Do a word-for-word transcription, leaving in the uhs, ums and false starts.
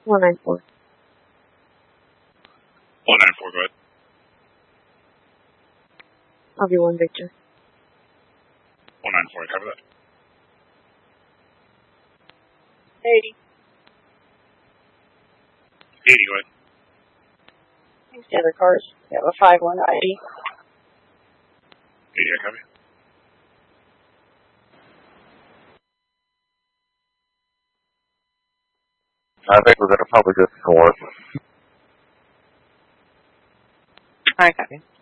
one nine four. one nine four, go ahead. I'll be one Victor. one nine four, cover that. eighty. eighty, go ahead. Thanks to other cars. We have a five one I D. eighty, I copy. I think we're going to probably just score. I copy.